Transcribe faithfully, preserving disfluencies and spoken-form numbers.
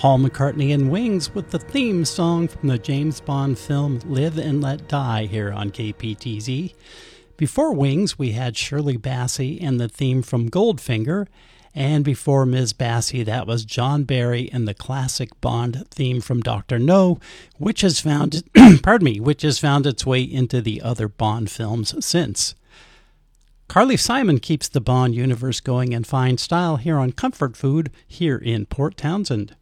Paul McCartney and Wings with the theme song from the James Bond film Live and Let Die here on K P T Z. Before Wings, we had Shirley Bassey and the theme from Goldfinger. And before Miz Bassey, that was John Barry and the classic Bond theme from Doctor No, which has found pardon me, which has found its way into the other Bond films since. Carly Simon keeps the Bond universe going in fine style here on Comfort Food here in Port Townsend.